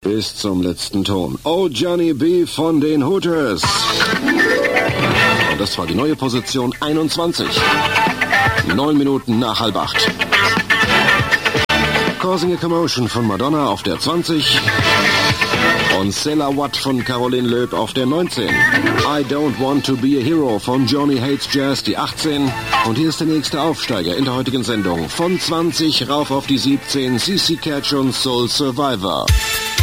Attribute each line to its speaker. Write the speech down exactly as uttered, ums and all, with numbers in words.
Speaker 1: bis zum letzten Ton. Oh Johnny B. von den Hooters. Und das war die neue Position einundzwanzig. Neun Minuten nach halb acht. Causing a Commotion von Madonna auf der zwanzig. Und Sailor Watt von Caroline Loeb auf der neunzehn. I Don't Want to Be a Hero von Johnny Hates Jazz die achtzehn. Und hier ist der nächste Aufsteiger in der heutigen Sendung. Von zwanzig rauf auf die siebzehn. C C Catch und Soul Survivor.